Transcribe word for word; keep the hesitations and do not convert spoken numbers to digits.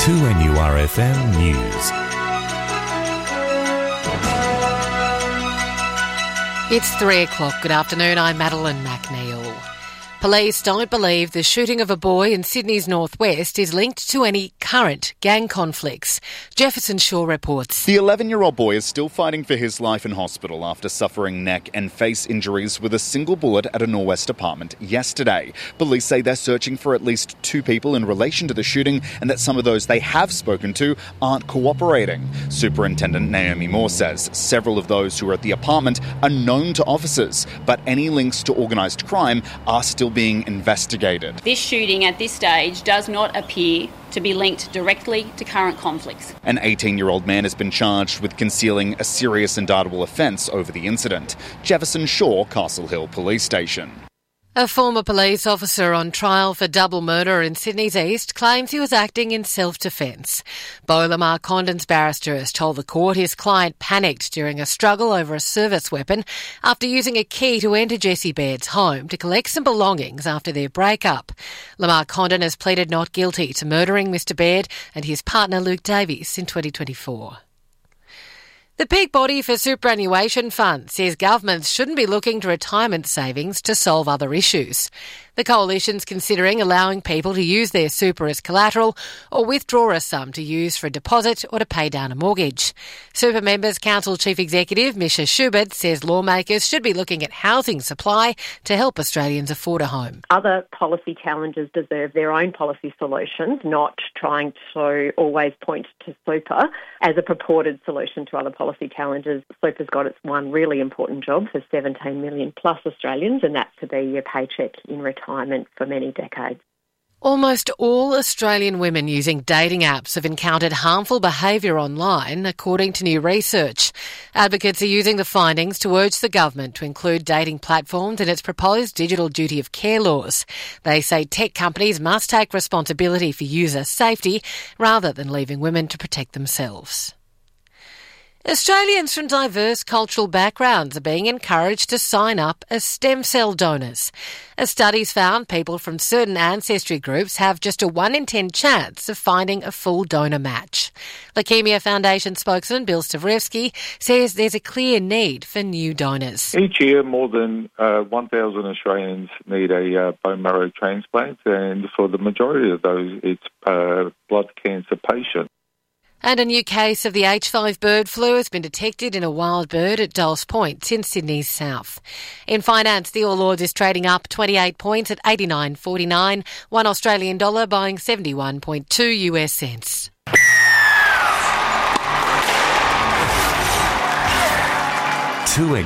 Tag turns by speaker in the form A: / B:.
A: two N U R F M News.
B: It's three o'clock. Good afternoon. I'm Madeline McNeil. Police don't believe the shooting of a boy in Sydney's northwest is linked to any current gang conflicts. Jefferson Shaw reports.
C: The eleven-year-old boy is still fighting for his life in hospital after suffering neck and face injuries with a single bullet at a Norwest apartment yesterday. Police say they're searching for at least two people in relation to the shooting and that some of those they have spoken to aren't cooperating. Superintendent Naomi Moore says several of those who are at the apartment are known to officers, but any links to organised crime are still being investigated.
D: This shooting at this stage does not appear to be linked directly to current conflicts.
C: An eighteen-year-old man has been charged with concealing a serious indictable offence over the incident. Jefferson Shaw, Castle Hill Police Station.
B: A former police officer on trial for double murder in Sydney's East claims he was acting in self-defence. Beau Lamar Condon's barrister has told the court his client panicked during a struggle over a service weapon after using a key to enter Jessie Baird's home to collect some belongings after their breakup. Lamar Condon has pleaded not guilty to murdering Mister Baird and his partner Luke Davies in twenty twenty-four. The peak body for superannuation funds says governments shouldn't be looking to retirement savings to solve other issues. The coalition's considering allowing people to use their super as collateral or withdraw a sum to use for a deposit or to pay down a mortgage. Super Members Council Chief Executive Misha Schubert says lawmakers should be looking at housing supply to help Australians afford a home.
E: Other policy challenges deserve their own policy solutions, not trying to always point to super as a purported solution to other policy challenges. Super's got its one really important job for seventeen million plus Australians, and that's to be your paycheck in retirement for many decades.
B: Almost all Australian women using dating apps have encountered harmful behaviour online, according to new research. Advocates are using the findings to urge the government to include dating platforms in its proposed digital duty of care laws. They say tech companies must take responsibility for user safety rather than leaving women to protect themselves. Australians from diverse cultural backgrounds are being encouraged to sign up as stem cell donors. A study's found people from certain ancestry groups have just a one in ten chance of finding a full donor match. Leukemia Foundation spokesman Bill Stavrevsky says there's a clear need for new donors.
F: Each year, more than uh, one thousand Australians need a uh, bone marrow transplant, and for the majority of those, it's uh, blood cancer patients.
B: And a new case of the H five bird flu has been detected in a wild bird at Dulles Point in Sydney's south. In finance, the All Ords is trading up twenty-eight points at eighty-nine forty-nine, one Australian dollar buying seventy-one point two US cents.
A: two